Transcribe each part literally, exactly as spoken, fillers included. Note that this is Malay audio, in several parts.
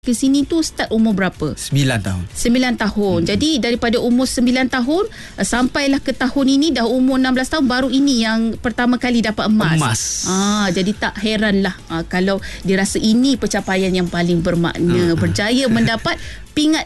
ke sini tu start umur berapa? sembilan tahun. sembilan tahun. Hmm. Jadi daripada umur sembilan tahun uh, sampailah ke tahun ini dah umur enam belas tahun, baru ini yang pertama kali dapat emas. Emas. Ah, jadi tak heranlah uh, kalau dia rasa ini pencapaian yang paling bermakna, uh, berjaya mendapat pingat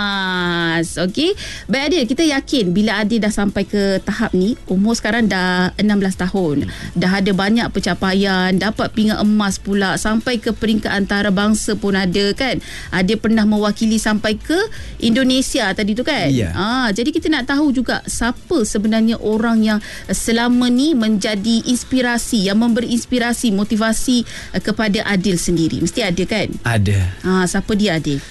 emas. Okey. Baik Adil, kita yakin bila Adil dah sampai ke tahap ni, umur sekarang dah enam belas tahun. Dah ada banyak pencapaian, dapat pingat emas pula, sampai ke peringkat antarabangsa pun ada kan. Adil pernah mewakili sampai ke Indonesia tadi tu kan. Ya. Ah, jadi kita nak tahu juga siapa sebenarnya orang yang selama ni menjadi inspirasi, yang memberi inspirasi, motivasi uh, kepada Adil sendiri. Mesti ada kan? Ada. Ah, siapa dia Adil?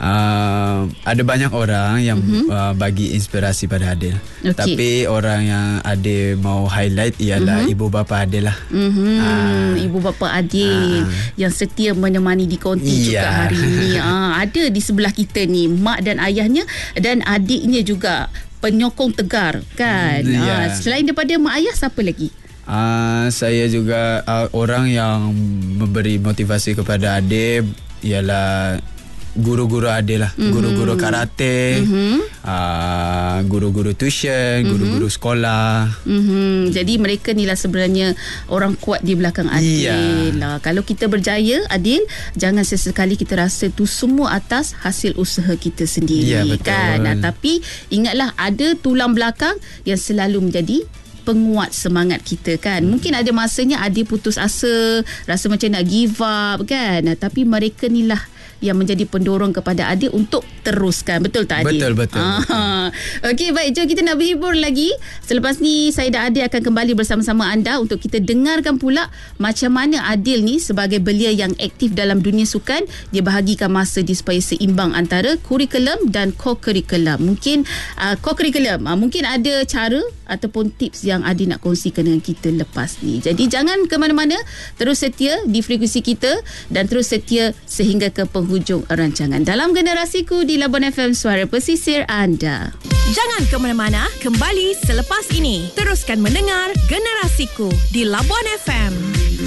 Uh, ada banyak orang yang mm-hmm. uh, bagi inspirasi pada Adil. Okay. Tapi orang yang Adil mau highlight ialah mm-hmm. ibu bapa Adil lah. Mm-hmm. Uh, ibu bapa Adil uh, yang setia menemani di konti yeah. juga hari ini. Uh, ada di sebelah kita ni mak dan ayahnya dan adiknya juga penyokong tegar kan. Yeah. Uh, selain daripada mak ayah, siapa lagi? Uh, saya juga uh, orang yang memberi motivasi kepada Adil ialah guru-guru Adil lah. Mm-hmm. Guru-guru karate, mm-hmm. uh, guru-guru tuition, mm-hmm. guru-guru sekolah. Mm-hmm. Jadi mereka ni lah sebenarnya orang kuat di belakang Adil. Yeah. Lah. Kalau kita berjaya Adil, jangan sesekali kita rasa tu semua atas hasil usaha kita sendiri. Yeah, betul. Kan? Nah, tapi ingatlah ada tulang belakang yang selalu menjadi penguat semangat kita kan. Mungkin ada masanya Adil putus asa, rasa macam nak give up kan. Nah, tapi mereka ni lah yang menjadi pendorong kepada Adil untuk teruskan. Betul tak Adil? Betul, betul. Ah. Okey, baik. Jom kita nak berhibur lagi. Selepas ni saya dan Adil akan kembali bersama-sama anda untuk kita dengarkan pula macam mana Adil ni sebagai belia yang aktif dalam dunia sukan, dia bahagikan masa dia supaya seimbang antara kurikulum dan co-curriculum. Mungkin uh, co-curriculum, uh, mungkin ada cara ataupun tips yang Adil nak kongsikan dengan kita lepas ni. Jadi jangan ke mana-mana, terus setia di frekuensi kita dan terus setia sehingga ke penghujung rancangan dalam Generasiku di Labuan F M, suara pesisir anda. Jangan ke mana-mana, kembali selepas ini. Teruskan mendengar Generasiku di Labuan F M.